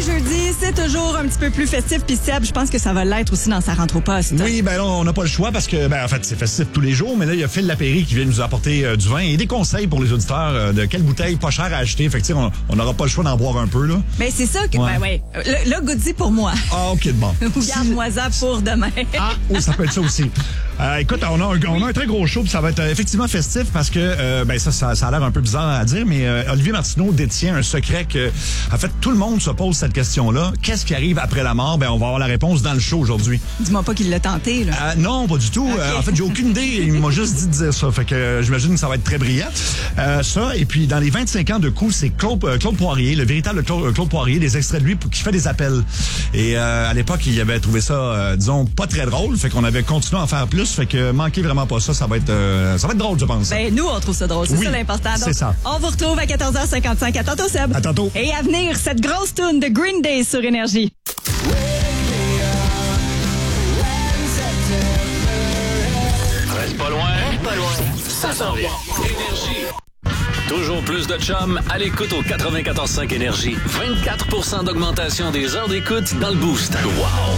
jeudi, c'est toujours un petit peu plus festif. Puis Seb, je pense que ça va l'être aussi dans sa rentre au poste. Oui, ben là, on n'a pas le choix parce que, en fait, c'est festif tous les jours. Mais là, il y a Phil Lapéry qui vient nous apporter du vin et des conseils pour les auditeurs de quelle bouteille pas chère à acheter. Fait que, on n'aura pas le choix d'en boire un peu, là. Ben, c'est ça que, Là, goûte-y pour moi. Ah, OK, bon. Ou garde-moi ça pour demain. Oui, ça peut être ça aussi. Écoute, on a un très gros show, puis ça va être effectivement festif parce que, ça a l'air un peu bizarre à dire, mais Olivier Martineau détient un secret que, en fait, tout le monde se pose cette question-là. Qu'est-ce qui arrive après la mort? Ben, on va avoir la réponse dans le show aujourd'hui. Dis-moi pas qu'il l'a tenté, là. Non, pas du tout. Okay. En fait, j'ai aucune idée. Il m'a juste dit de dire ça. Fait que j'imagine que ça va être très brillant. Ça, et puis dans les 25 ans de coup, c'est Claude Poirier, le véritable Claude Poirier, des extraits de lui qui fait des appels. Et à l'époque, il avait trouvé ça, disons, pas très drôle. Fait qu'on avait continué à en faire plus. Fait que manquez vraiment pas ça. Ça va être drôle, je pense. Ben, nous, on trouve ça drôle. C'est ça l'important. Donc, c'est ça. On vous retrouve à 14h55. À tantôt, Seb. À tantôt. Et à venir, cette grosse toune de Green Day sur Énergie. Reste pas loin. Ça s'en vient. Énergie. Toujours plus de chum à l'écoute au 94.5 Énergie. 24% d'augmentation des heures d'écoute dans le boost. Wow!